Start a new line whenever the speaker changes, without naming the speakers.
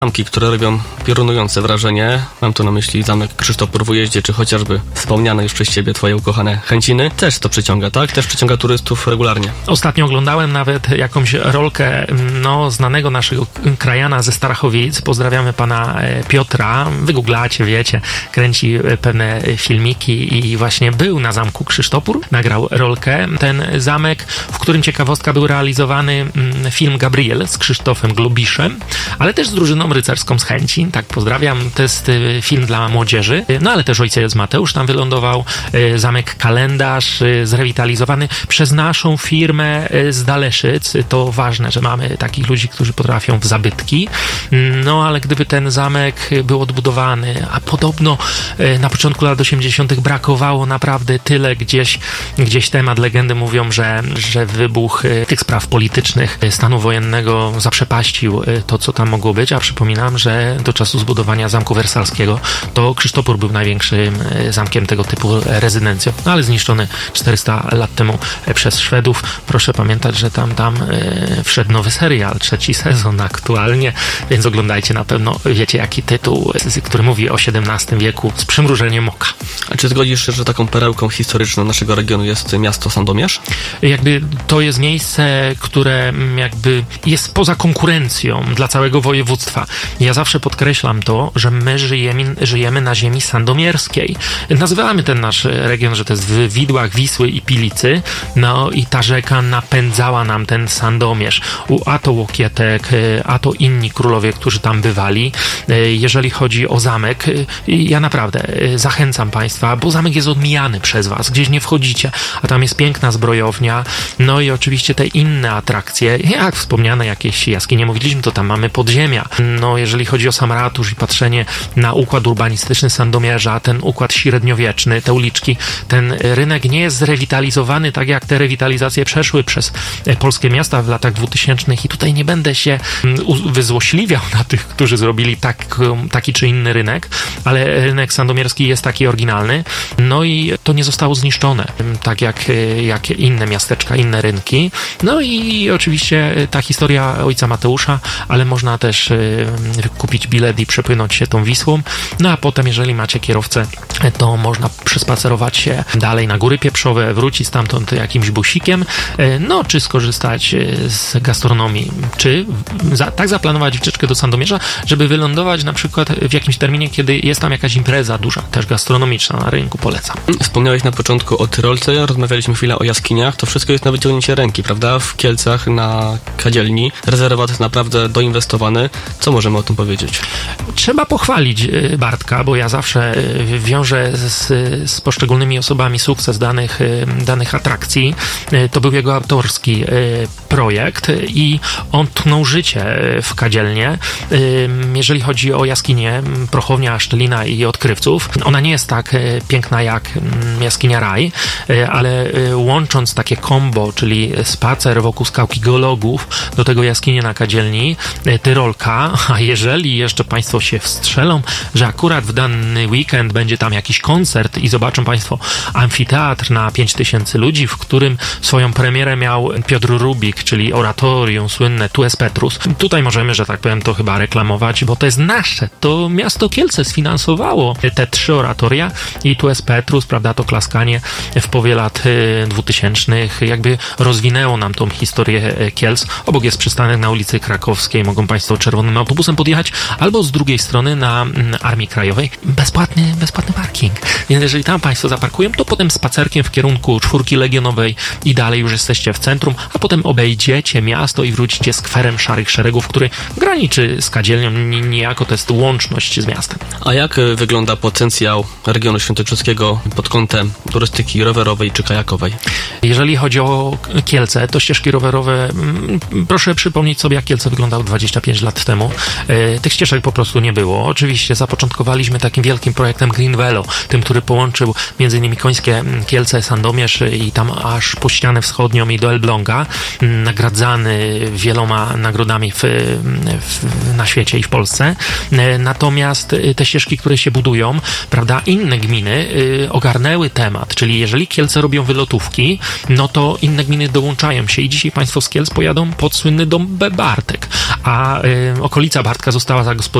zamki, które robią piorunujące wrażenie. Mam tu na myśli zamek Krzysztopór w Ujeździe, czy chociażby wspomniane już przez ciebie twoje ukochane Chęciny. Też to przyciąga, tak? Też przyciąga turystów regularnie.
Ostatnio oglądałem nawet jakąś rolkę znanego naszego krajana ze Starachowic. Pozdrawiamy pana Piotra. Wygooglacie, wiecie, kręci pewne filmiki i właśnie był na zamku Krzysztopór. Nagrał rolkę. Ten zamek, w którym ciekawostka był realizowany film Gabriel z Krzysztofem Globiszem, ale też z drużyną rycerską z Chęcin. Tak, pozdrawiam. To jest film dla młodzieży. No ale też ojciec Mateusz tam wylądował. Zamek Kalendarz zrewitalizowany przez naszą firmę z Daleszyc. To ważne, że mamy takich ludzi, którzy potrafią w zabytki. No ale gdyby ten zamek był odbudowany, a podobno na początku lat 80. brakowało naprawdę tyle, gdzieś temat legendy mówią, że wybuch tych spraw politycznych stanu wojennego zaprzepaścił to, co tam mogło być, a przypominam, że do czasu zbudowania Zamku Wersalskiego to Krzysztopór był największym zamkiem tego typu rezydencją, no ale zniszczony 400 lat temu przez Szwedów. Proszę pamiętać, że tam wszedł nowy serial, 3. sezon aktualnie, więc oglądajcie, na pewno wiecie jaki tytuł, który mówi o XVII wieku z przymrużeniem oka.
A czy zgodzisz się, że taką perełką historyczną naszego regionu jest miasto Sandomierz?
Jakby to jest miejsce, które jakby jest poza konkurencją dla całego województwa. Ja zawsze podkreślam to, że my żyjemy na ziemi sandomierskiej. Nazywamy ten nasz region, że to jest w widłach Wisły i Pilicy, no i ta rzeka napędzała nam ten Sandomierz. A to Łokietek, a to inni królowie, którzy tam bywali. Jeżeli chodzi o zamek, ja naprawdę zachęcam Państwa, bo zamek jest odmijany przez Was, gdzieś nie wchodzicie, a tam jest piękna zbrojownia, no i oczywiście te inne atrakcje, jak wspomniane jakieś jaskinie, mówiliśmy, to tam mamy podziemia. No jeżeli chodzi o sam ratusz i patrzenie na układ urbanistyczny Sandomierza, ten układ średniowieczny, te uliczki, ten rynek nie jest zrewitalizowany tak jak te rewitalizacje przeszły przez polskie miasta w latach 2000 i tutaj nie będę się wyzłośliwiał na tych, którzy zrobili taki czy inny rynek, ale rynek sandomierski jest taki oryginalny, no i to nie zostało zniszczone, tak jak inne miasteczka, inne rynki. No i oczywiście ta historia ojca Mateusza, ale można też kupić bilet i przepłynąć się tą Wisłą, no a potem, jeżeli macie kierowcę, to można przespacerować się dalej na Góry Pieprzowe, wrócić stamtąd jakimś busikiem, no czy skorzystać z gastronomii, czy tak zaplanować wycieczkę do Sandomierza, żeby wylądować na przykład w jakimś terminie, kiedy jest tam jakaś impreza duża, też gastronomiczna na rynku, polecam.
Wspomniałeś na początku o Tyrolce, rozmawialiśmy chwilę o jaskiniach, to wszystko jest na wyciągnięcie ręki, prawda? W Kielcach na Kadzielni rezerwat jest naprawdę doinwestowany. Co możemy o tym powiedzieć?
Trzeba pochwalić Bartka, bo ja zawsze wiążę z poszczególnymi osobami sukces danych atrakcji. To był jego autorski projekt i on tchnął życie w Kadzielnie. Jeżeli chodzi o jaskinię, Prochownia, Szczelina i Odkrywców, ona nie jest tak piękna jak jaskinia Raj, ale łącząc takie combo, czyli spacer wokół skałki geologów, do tego jaskinie na Kadzielni, Tyrolka, a jeżeli jeszcze Państwo się wstrzelą, że akurat w dany weekend będzie tam jakiś koncert i zobaczą Państwo amfiteatr na 5000 ludzi, w którym swoją premierę miał Piotr Rubik, czyli oratorium słynne Tu es Petrus. Tutaj możemy, że tak powiem, to chyba reklamować, bo to jest nasze. To miasto Kielce sfinansowało te 3 oratoria i Tu es Petrus, prawda, to klaskanie w połowie lat 2000 jakby rozwinęło nam tą historię Kielc. Obok jest przystanek na ulicy Krakowskiej, mogą Państwo czerwonym autobusem podjechać, albo z drugiej strony na Armii Krajowej bezpłatny parking. Więc jeżeli tam Państwo zaparkują, to potem spacerkiem w kierunku 4 Legionowej i dalej już jesteście w centrum, a potem obejdziecie miasto i wrócicie skwerem Szarych Szeregów, który graniczy z Kadzielnią, niejako to jest łączność z miastem.
A jak wygląda potencjał regionu świętokrzyskiego pod kątem turystyki rowerowej czy kajakowej?
Jeżeli chodzi o Kielce, to ścieżki rowerowe, proszę przypomnieć sobie, jak Kielce wyglądały 25 lat temu. Tych ścieżek po prostu nie było. Oczywiście zapoczątkowaliśmy takim wielkim projektem Green Velo, tym, który połączył m.in. Końskie Kielce, Sandomierz i tam aż po ścianę wschodnią i do Elbląga, nagradzany wieloma nagrodami na świecie i w Polsce. Natomiast te ścieżki, które się budują, prawda, inne gminy ogarnęły temat, czyli jeżeli Kielce robią wylotówki, no to inne gminy dołączają się i dzisiaj Państwo z Kielc pojadą pod słynny dom Bartek, a okolice okolica Bartka została